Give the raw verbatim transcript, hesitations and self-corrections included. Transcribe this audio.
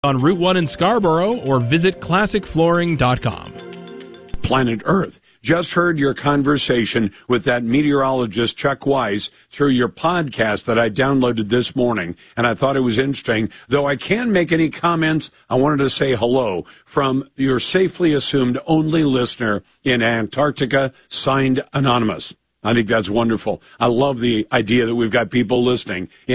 on Route one in Scarborough or visit classic flooring dot com. Planet Earth. Just heard your conversation with that meteorologist, Chuck Weiss, through your podcast that I downloaded this morning, and I thought it was interesting. Though I can't make any comments, I wanted to say hello from your safely assumed only listener in Antarctica, signed Anonymous. I think that's wonderful. I love the idea that we've got people listening